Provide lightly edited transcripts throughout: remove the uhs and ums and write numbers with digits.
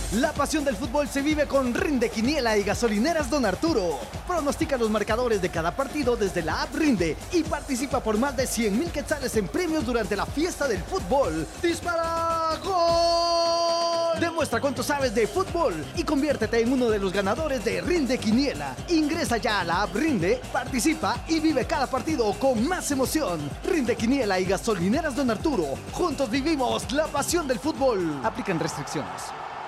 La pasión del fútbol se vive con Rinde Quiniela y Gasolineras Don Arturo. Pronostica los marcadores de cada partido desde la app Rinde y participa por más de 100,000 quetzales en premios durante la fiesta del fútbol. ¡Dispara! ¡Gol! Demuestra cuánto sabes de fútbol y conviértete en uno de los ganadores de Rinde Quiniela. Ingresa ya a la app Rinde, participa y vive cada partido con más emoción. Rinde Quiniela y Gasolineras Don Arturo. Juntos vivimos la pasión del fútbol. Aplican restricciones.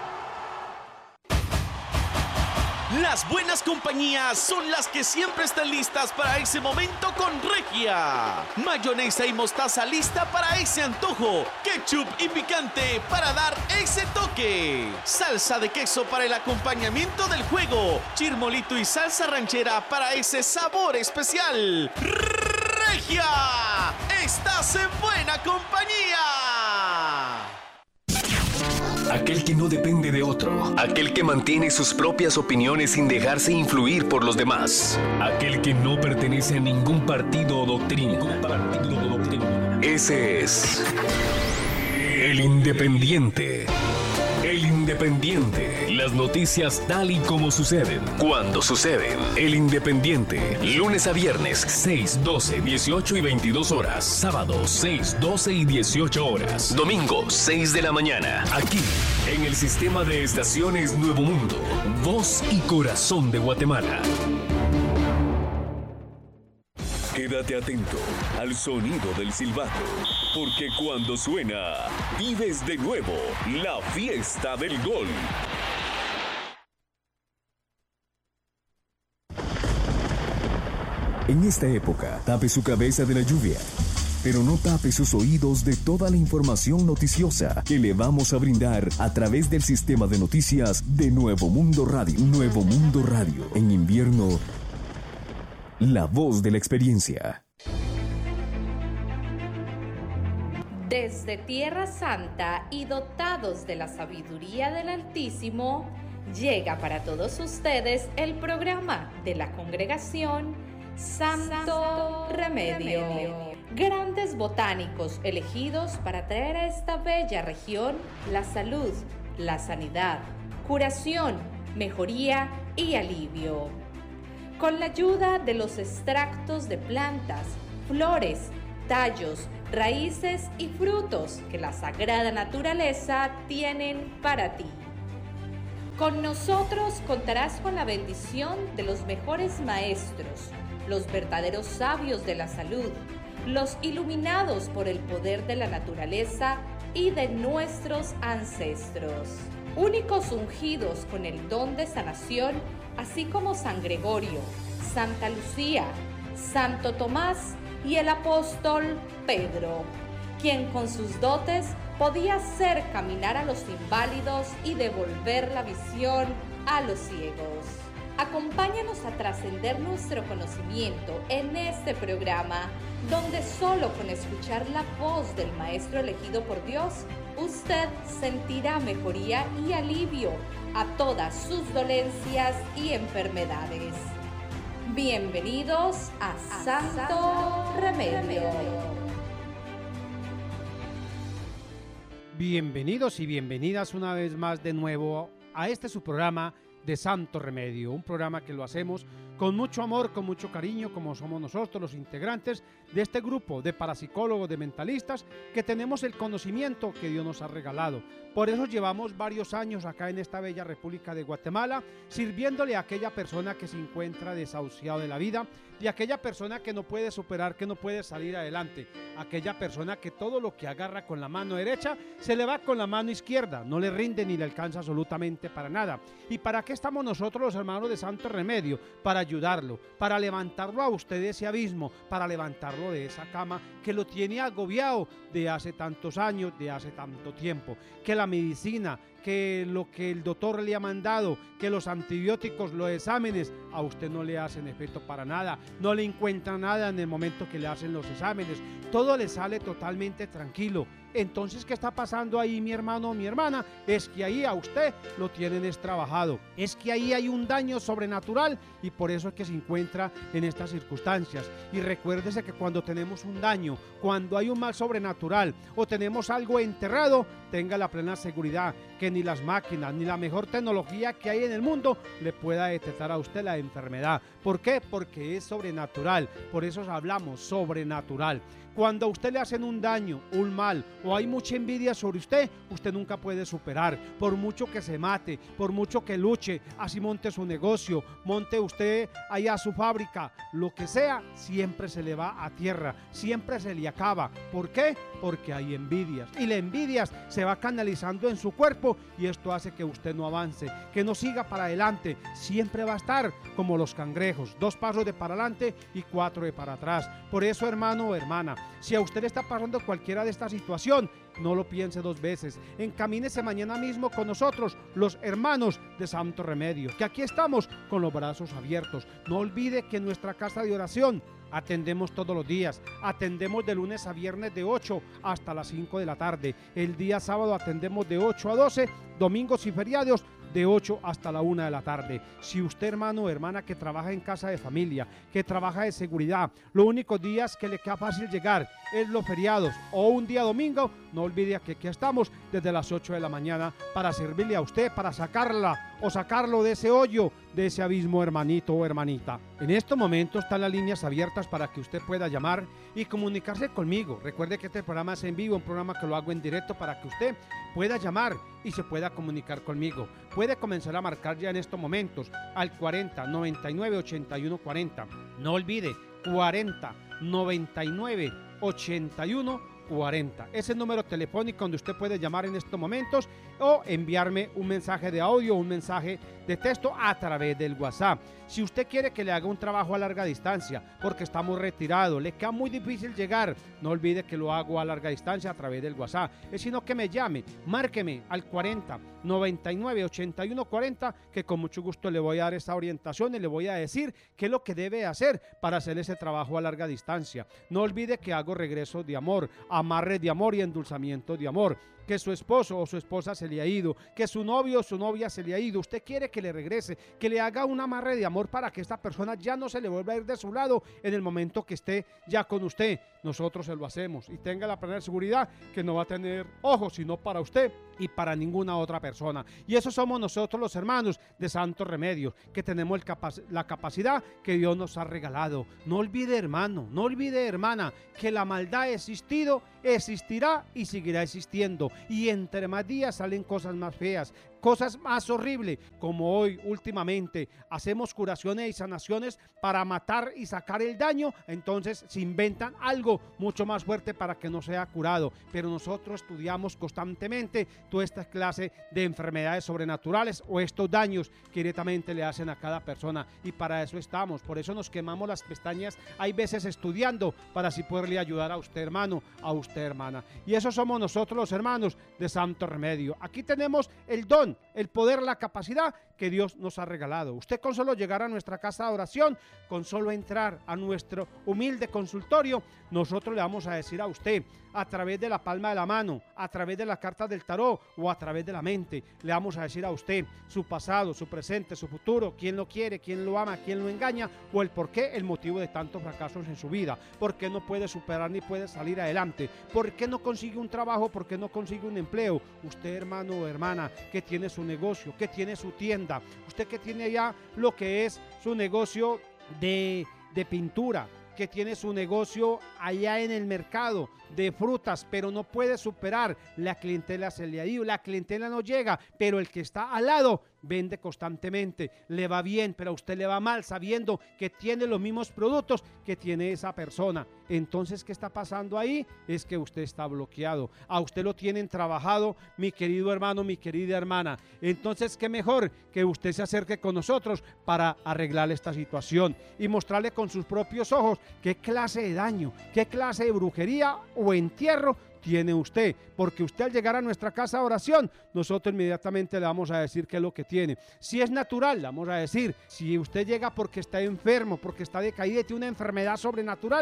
Las buenas compañías son las que siempre están listas para ese momento con Regia. Mayonesa y mostaza lista para ese antojo. Ketchup y picante para dar ese toque. Salsa de queso para el acompañamiento del juego. Chirmolito y salsa ranchera para ese sabor especial. Regia, estás en buena compañía. Aquel que no depende de otro, aquel que mantiene sus propias opiniones sin dejarse influir por los demás, aquel que no pertenece a ningún partido o doctrina. Ese es el Independiente. El Independiente. Las noticias tal y como suceden, cuando suceden. El Independiente. Lunes a viernes, 6, 12, 18 y 22 horas. Sábado, 6, 12 y 18 horas. Domingo, 6 de la mañana. Aquí, en el sistema de estaciones Nuevo Mundo. Voz y corazón de Guatemala. Quédate atento al sonido del silbato, porque cuando suena, vives de nuevo la fiesta del gol. En esta época, tape su cabeza de la lluvia, pero no tape sus oídos de toda la información noticiosa que le vamos a brindar a través del sistema de noticias de Nuevo Mundo Radio. Nuevo Mundo Radio, en invierno, la voz de la experiencia. Desde Tierra Santa y dotados de la sabiduría del Altísimo, llega para todos ustedes el programa de la congregación Santo Remedio. Grandes botánicos elegidos para traer a esta bella región la salud, la sanidad, curación, mejoría y alivio. Con la ayuda de los extractos de plantas, flores, tallos, raíces y frutos que la sagrada naturaleza tienen para ti. Con nosotros contarás con la bendición de los mejores maestros, los verdaderos sabios de la salud, los iluminados por el poder de la naturaleza y de nuestros ancestros. Únicos ungidos con el don de sanación, así como San Gregorio, Santa Lucía, Santo Tomás y el apóstol Pedro, quien con sus dotes podía hacer caminar a los inválidos y devolver la visión a los ciegos. Acompáñanos a trascender nuestro conocimiento en este programa, donde solo con escuchar la voz del Maestro elegido por Dios, usted sentirá mejoría y alivio a todas sus dolencias y enfermedades. Bienvenidos a Santo Remedio. Bienvenidos y bienvenidas una vez más de nuevo a este su programa de Santo Remedio, un programa que lo hacemos con mucho amor, con mucho cariño, como somos nosotros los integrantes de este grupo de parapsicólogos, de mentalistas, que tenemos el conocimiento que Dios nos ha regalado. Por eso llevamos varios años acá en esta bella República de Guatemala, sirviéndole a aquella persona que se encuentra desahuciado de la vida, y a aquella persona que no puede superar, que no puede salir adelante, aquella persona que todo lo que agarra con la mano derecha se le va con la mano izquierda, no le rinde ni le alcanza absolutamente para nada. ¿Y para qué estamos nosotros los hermanos de Santo Remedio? Para ayudarlo, para levantarlo a usted de ese abismo, para levantarlo de esa cama que lo tiene agobiado de hace tantos años, de hace tanto tiempo, que la medicina, que lo que el doctor le ha mandado, que los antibióticos, los exámenes, a usted no le hacen efecto para nada, no le encuentran nada en el momento que le hacen los exámenes, todo le sale totalmente tranquilo. Entonces, ¿qué está pasando ahí, mi hermano o mi hermana? Es que ahí a usted lo tienen destrabajado. Es que ahí hay un daño sobrenatural y por eso es que se encuentra en estas circunstancias. Y recuérdese que cuando tenemos un daño, cuando hay un mal sobrenatural o tenemos algo enterrado, tenga la plena seguridad que ni las máquinas ni la mejor tecnología que hay en el mundo le pueda detectar a usted la enfermedad. ¿Por qué? Porque es sobrenatural. Por eso hablamos sobrenatural. Cuando a usted le hacen un daño, un mal o hay mucha envidia sobre usted, usted nunca puede superar. Por mucho que se mate, por mucho que luche, así monte su negocio, monte usted allá su fábrica, lo que sea, siempre se le va a tierra, siempre se le acaba. ¿Por qué? Porque hay envidias y la envidias se va canalizando en su cuerpo y esto hace que usted no avance, que no siga para adelante. Siempre va a estar como los cangrejos, 2 pasos de para adelante y 4 de para atrás. Por eso, hermano o hermana, si a usted le está pasando cualquiera de esta situación, no lo piense 2 veces. Encamínese mañana mismo con nosotros, los hermanos de Santo Remedio, que aquí estamos con los brazos abiertos. No olvide que en nuestra casa de oración atendemos todos los días, atendemos de lunes a viernes de 8 hasta las 5 de la tarde. El día sábado atendemos de 8 a 12, domingos y feriados de 8 hasta la 1 de la tarde. Si usted, hermano o hermana, que trabaja en casa de familia, que trabaja de seguridad, los únicos días que le queda fácil llegar es los feriados o un día domingo, no olvide que aquí estamos desde las 8 de la mañana para servirle a usted, para sacarla o sacarlo de ese hoyo, de ese abismo, hermanito o hermanita. En estos momentos están las líneas abiertas para que usted pueda llamar y comunicarse conmigo. Recuerde que este programa es en vivo, un programa que lo hago en directo para que usted pueda llamar y se pueda comunicar conmigo. Puede comenzar a marcar ya en estos momentos al 40 99 81 40. No olvide, 40 99 81 40. Es el número telefónico donde usted puede llamar en estos momentos o enviarme un mensaje de audio o un mensaje de texto a través del WhatsApp. Si usted quiere que le haga un trabajo a larga distancia porque está muy retirado, le queda muy difícil llegar, no olvide que lo hago a larga distancia a través del WhatsApp. Es sino que me llame, márqueme al 40 99 81 40, que con mucho gusto le voy a dar esa orientación y le voy a decir qué es lo que debe hacer para hacer ese trabajo a larga distancia. No olvide que hago regresos de amor, amarres de amor y endulzamiento de amor. Que su esposo o su esposa se le ha ido, que su novio o su novia se le ha ido, usted quiere que le regrese, que le haga un amarre de amor para que esta persona ya no se le vuelva a ir de su lado en el momento que esté ya con usted. Nosotros se lo hacemos y tenga la plena seguridad que no va a tener ojos sino para usted y para ninguna otra persona. Y eso somos nosotros, los hermanos de Santo Remedio, que tenemos la capacidad que Dios nos ha regalado. No olvide, hermano, no olvide, hermana, que la maldad ha existido, existirá y seguirá existiendo. Y entre más días salen cosas más feas, cosas más horribles, como hoy últimamente hacemos curaciones y sanaciones para matar y sacar el daño. Entonces se inventan algo mucho más fuerte para que no sea curado, pero nosotros estudiamos constantemente toda esta clase de enfermedades sobrenaturales o estos daños que directamente le hacen a cada persona, y para eso estamos. Por eso nos quemamos las pestañas hay veces estudiando para así poderle ayudar a usted, hermano, a usted, hermana. Y eso somos nosotros, los hermanos de Santo Remedio. Aquí tenemos el don, el poder, la capacidad que Dios nos ha regalado. Usted con solo llegar a nuestra casa de oración, con solo entrar a nuestro humilde consultorio, nosotros le vamos a decir a usted, a través de la palma de la mano, a través de las cartas del tarot o a través de la mente, le vamos a decir a usted su pasado, su presente, su futuro, quién lo quiere, quién lo ama, quién lo engaña, o el por qué, el motivo de tantos fracasos en su vida, por qué no puede superar ni puede salir adelante, por qué no consigue un trabajo, por qué no consigue un empleo. Usted, hermano o hermana, que tiene su negocio, que tiene su tienda, usted que tiene ya lo que es su negocio de pintura, que tiene su negocio allá en el mercado de frutas, pero no puede superar, la clientela se le ha ido, la clientela no llega, pero el que está al lado vende constantemente, le va bien, pero a usted le va mal sabiendo que tiene los mismos productos que tiene esa persona. Entonces, ¿qué está pasando ahí? Es que usted está bloqueado, a usted lo tienen trabajado, mi querido hermano, mi querida hermana. Entonces, ¿qué mejor que usted se acerque con nosotros para arreglar esta situación y mostrarle con sus propios ojos qué clase de daño, qué clase de brujería o entierro tiene usted? Porque usted, al llegar a nuestra casa de oración, nosotros inmediatamente le vamos a decir qué es lo que tiene. Si es natural, le vamos a decir. Si usted llega porque está enfermo, porque está decaído y tiene una enfermedad sobrenatural,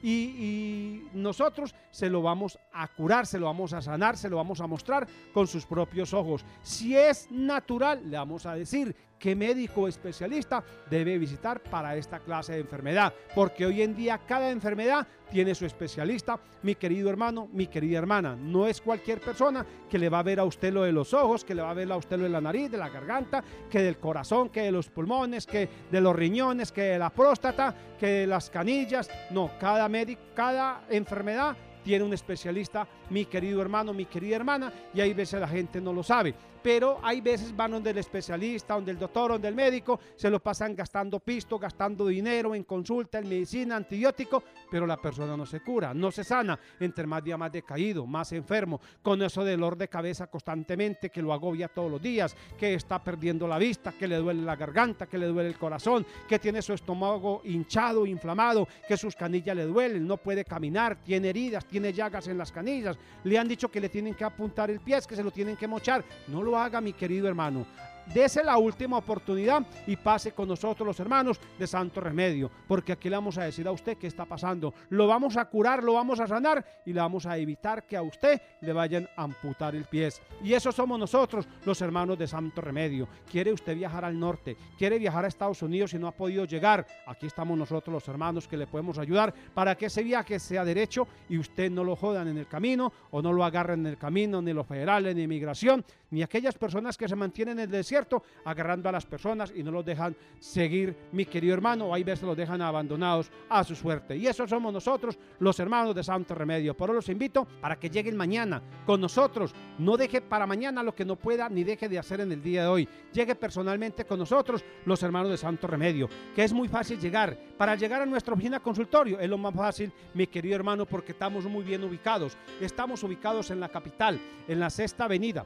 y nosotros se lo vamos a curar, se lo vamos a sanar, se lo vamos a mostrar con sus propios ojos. Si es natural, le vamos a decir qué médico especialista debe visitar para esta clase de enfermedad, porque hoy en día cada enfermedad tiene su especialista, mi querido hermano, mi querida hermana. No es cualquier persona que le va a ver a usted lo de los ojos, que le va a ver a usted lo de la nariz, de la garganta, que del corazón, que de los pulmones, que de los riñones, que de la próstata, que de las canillas. No, cada médico, cada enfermedad tiene un especialista, mi querido hermano, mi querida hermana, y hay veces la gente no lo sabe, pero hay veces van donde el especialista, donde el doctor, donde el médico, se lo pasan gastando pisto, gastando dinero en consulta, en medicina, antibiótico, pero la persona no se cura, no se sana, entre más día más decaído, más enfermo, con ese dolor de cabeza constantemente que lo agobia todos los días, que está perdiendo la vista, que le duele la garganta, que le duele el corazón, que tiene su estómago hinchado, inflamado, que sus canillas le duelen, no puede caminar, tiene heridas, tiene llagas en las canillas, le han dicho que le tienen que apuntar el pie, que se lo tienen que mochar. No lo haga, mi querido hermano. Dese la última oportunidad y pase con nosotros, los hermanos de Santo Remedio, porque aquí le vamos a decir a usted qué está pasando. Lo vamos a curar, lo vamos a sanar y le vamos a evitar que a usted le vayan a amputar el pie. Y eso somos nosotros, los hermanos de Santo Remedio. ¿Quiere usted viajar al norte? ¿Quiere viajar a Estados Unidos y no ha podido llegar? Aquí estamos nosotros, los hermanos, que le podemos ayudar para que ese viaje sea derecho y usted no lo jodan en el camino o no lo agarren en el camino, ni los federales, ni inmigración, ni aquellas personas que se mantienen en el desierto agarrando a las personas y no los dejan seguir, mi querido hermano, o hay veces los dejan abandonados a su suerte. Y eso somos nosotros, los hermanos de Santo Remedio. Por eso los invito para que lleguen mañana con nosotros. No deje para mañana lo que no pueda ni deje de hacer en el día de hoy. Llegue personalmente con nosotros, los hermanos de Santo Remedio, que es muy fácil llegar. Para llegar a nuestra oficina consultorio es lo más fácil, mi querido hermano, porque estamos muy bien ubicados. Estamos ubicados en la capital, en la 6ª Avenida,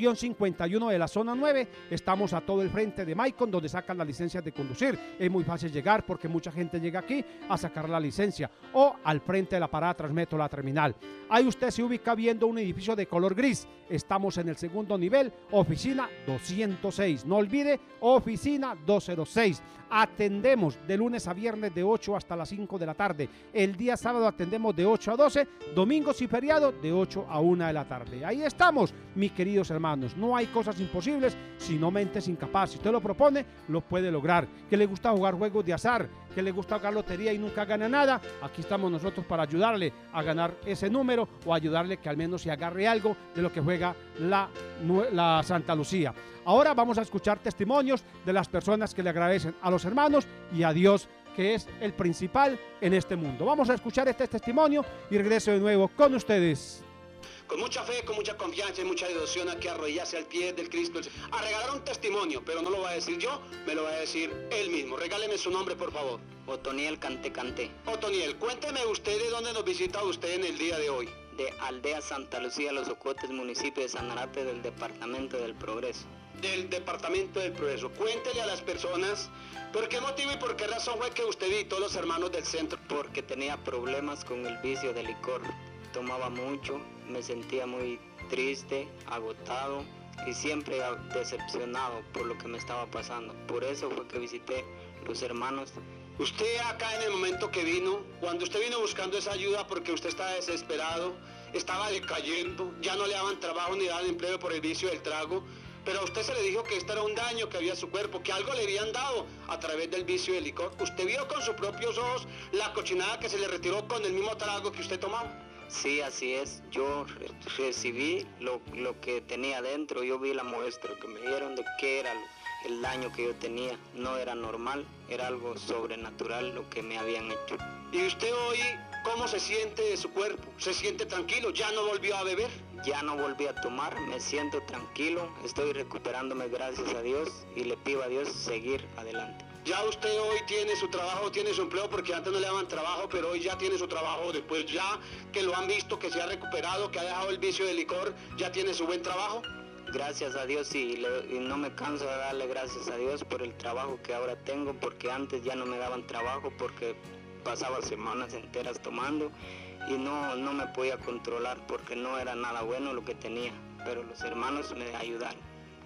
1-51 de la zona 9. Estamos a todo el frente de Maicon, donde sacan las licencias de conducir. Es muy fácil llegar porque mucha gente llega aquí a sacar la licencia, o al frente de la parada Transmetro, la terminal. Ahí usted se ubica viendo un edificio de color gris. Estamos en el 2º nivel, oficina 206. No olvide, oficina 206. Atendemos de lunes a viernes de 8 hasta las 5 de la tarde. El día sábado atendemos de 8 a 12, domingos y feriados de 8 a 1 de la tarde. Ahí estamos, mis queridos hermanos. No hay cosas imposibles, sino mentes incapaces. Si usted lo propone, lo puede lograr. Que le gusta jugar juegos de azar, que le gusta jugar lotería y nunca gana nada, aquí estamos nosotros para ayudarle a ganar ese número o ayudarle que al menos se agarre algo de lo que juega la Santa Lucía. Ahora vamos a escuchar testimonios de las personas que le agradecen a los hermanos y a Dios, que es el principal en este mundo. Vamos a escuchar este testimonio y regreso de nuevo con ustedes. Con mucha fe, con mucha confianza y mucha devoción, aquí arrodillarse al pie del Cristo, a regalar un testimonio, pero no lo voy a decir yo, me lo va a decir él mismo. Regáleme su nombre, por favor. Otoniel Cante. Otoniel, cuénteme usted de dónde nos visita usted en el día de hoy. De Aldea Santa Lucía, Los Ocotes, municipio de Sanarate, del Departamento del Progreso. Del Departamento del Progreso. Cuéntele a las personas por qué motivo y por qué razón fue que usted visitó a los hermanos del centro. Porque tenía problemas con el vicio de licor. Tomaba mucho, me sentía muy triste, agotado y siempre decepcionado por lo que me estaba pasando. Por eso fue que visité los hermanos. Usted acá en el momento que vino, cuando usted vino buscando esa ayuda porque usted estaba desesperado, estaba decayendo, ya no le daban trabajo ni daban empleo por el vicio del trago, pero a usted se le dijo que esto era un daño que había en su cuerpo, que algo le habían dado a través del vicio del licor. Usted vio con sus propios ojos la cochinada que se le retiró con el mismo trago que usted tomaba. Sí, así es. Yo recibí lo que tenía dentro. Yo vi la muestra que me dieron de qué era el daño que yo tenía. No era normal, era algo sobrenatural lo que me habían hecho. ¿Y usted hoy cómo se siente de su cuerpo? ¿Se siente tranquilo? ¿Ya no volvió a beber? Ya no volví a tomar, me siento tranquilo. Estoy recuperándome, gracias a Dios, y le pido a Dios seguir adelante. Ya usted hoy tiene su trabajo, tiene su empleo, porque antes no le daban trabajo, pero hoy ya tiene su trabajo. Después ya que lo han visto, que se ha recuperado, que ha dejado el vicio del licor, ya tiene su buen trabajo. Gracias a Dios y no me canso de darle gracias a Dios por el trabajo que ahora tengo, porque antes ya no me daban trabajo porque pasaba semanas enteras tomando y no me podía controlar porque no era nada bueno lo que tenía, pero los hermanos me ayudaron.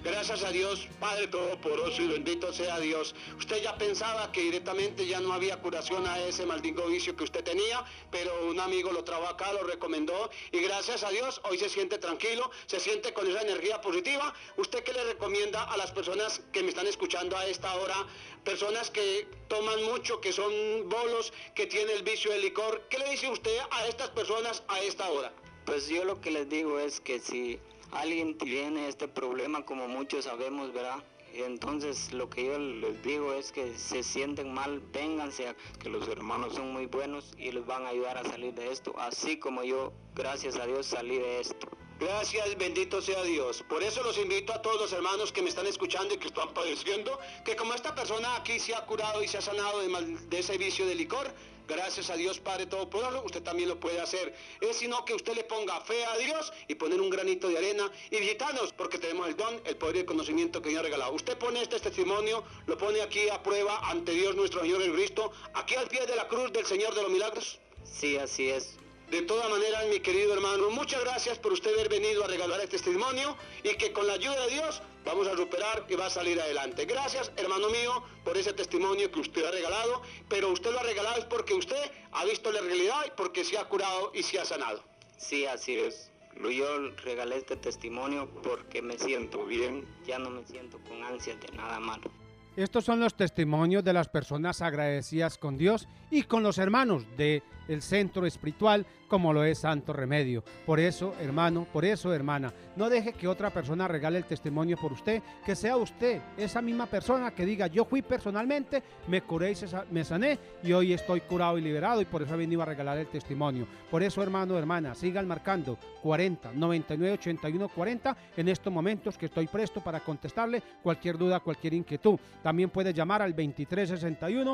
Gracias a Dios, Padre Todopoderoso y bendito sea Dios. Usted ya pensaba que directamente ya no había curación a ese maldito vicio que usted tenía, pero un amigo lo trajo acá, lo recomendó y gracias a Dios hoy se siente tranquilo, se siente con esa energía positiva. ¿Usted qué le recomienda a las personas que me están escuchando a esta hora? Personas que toman mucho, que son bolos, que tienen el vicio del licor. ¿Qué le dice usted a estas personas a esta hora? Pues yo lo que les digo es que si alguien tiene este problema, como muchos sabemos, ¿verdad? Entonces lo que yo les digo es que se sienten mal, vénganse, que los hermanos son muy buenos y les van a ayudar a salir de esto, así como yo, gracias a Dios, salí de esto. Gracias, bendito sea Dios. Por eso los invito a todos los hermanos que me están escuchando y que están padeciendo, que como esta persona aquí se ha curado y se ha sanado de ese vicio de licor, gracias a Dios Padre Todopoderoso, usted también lo puede hacer. Es sino que usted le ponga fe a Dios y poner un granito de arena y visitarnos, porque tenemos el don, el poder y el conocimiento que Dios ha regalado. Usted pone este testimonio, lo pone aquí a prueba ante Dios nuestro Señor Jesucristo, aquí al pie de la cruz del Señor de los Milagros. Sí, así es. De todas maneras, mi querido hermano, muchas gracias por usted haber venido a regalar este testimonio y que con la ayuda de Dios vamos a superar y va a salir adelante. Gracias, hermano mío, por ese testimonio que usted ha regalado, pero usted lo ha regalado es porque usted ha visto la realidad y porque se ha curado y se ha sanado. Sí, así es. Yo regalé este testimonio porque me siento bien, ya no me siento con ansias de nada malo. Estos son los testimonios de las personas agradecidas con Dios y con los hermanos del centro espiritual como lo es Santo Remedio. Por eso, hermano, por eso, hermana, no deje que otra persona regale el testimonio por usted, que sea usted esa misma persona que diga, yo fui personalmente, me curé y me sané y hoy estoy curado y liberado y por eso he venido a regalar el testimonio. Por eso, hermano, hermana, sigan marcando 40 99 81 40 en estos momentos que estoy presto para contestarle cualquier duda, cualquier inquietud. También puede llamar al 2361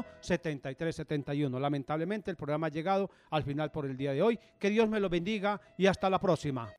7371. Lamentablemente el programa ha llegado al final por el día de hoy. Que Dios me lo bendiga y hasta la próxima.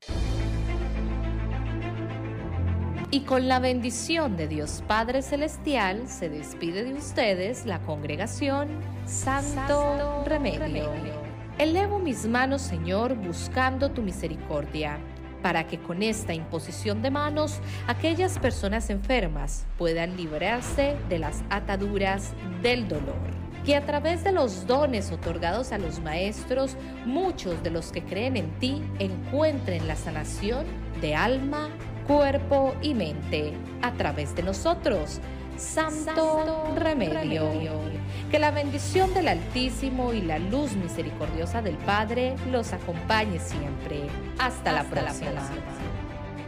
Y con la bendición de Dios Padre Celestial se despide de ustedes la congregación Santo Remedio. Elevo mis manos, Señor, buscando tu misericordia, para que con esta imposición de manos aquellas personas enfermas puedan librarse de las ataduras del dolor. Que a través de los dones otorgados a los maestros, muchos de los que creen en ti encuentren la sanación de alma, cuerpo y mente a través de nosotros, Santo Remedio. Que la bendición del Altísimo y la luz misericordiosa del Padre los acompañe siempre. Hasta la próxima.